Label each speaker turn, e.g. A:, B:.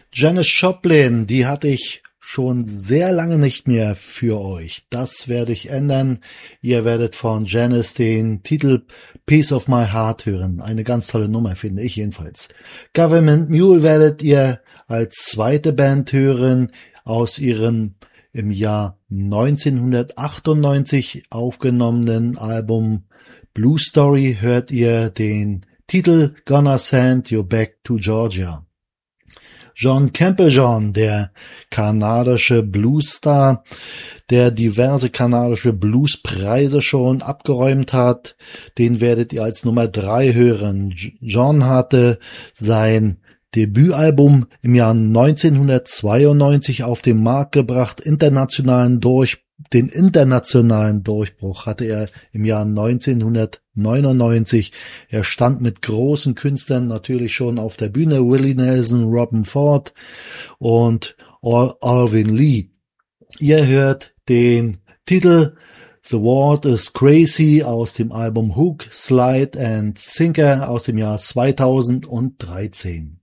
A: Janis Joplin, die hatte ich schon sehr lange nicht mehr für euch. Das werde ich ändern. Ihr werdet von Janis den Titel Piece of My Heart hören. Eine ganz tolle Nummer, finde ich jedenfalls. Government Mule werdet ihr als zweite Band hören aus ihrem im Jahr 1998 aufgenommenen Album Blue Story hört ihr den Titel Gonna Send You Back to Georgia. John Campbell-John, der kanadische Bluesstar, der diverse kanadische Bluespreise schon abgeräumt hat, den werdet ihr als Nummer 3 hören. John hatte sein Debütalbum im Jahr 1992 auf den Markt gebracht. Den internationalen Durchbruch hatte er im Jahr 1999. Er stand mit großen Künstlern natürlich schon auf der Bühne. Willie Nelson, Robin Ford und Alvin Lee. Ihr hört den Titel The World is Crazy aus dem Album Hook, Slide and Sinker aus dem Jahr 2013.